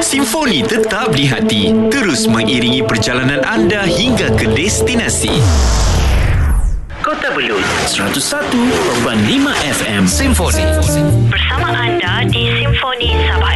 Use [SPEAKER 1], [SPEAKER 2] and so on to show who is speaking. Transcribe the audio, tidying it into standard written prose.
[SPEAKER 1] Simfoni tetap di hati, terus mengiringi perjalanan anda hingga ke destinasi. Kota Belud 101.5 FM Simfoni.
[SPEAKER 2] Bersama anda di Simfoni Sabah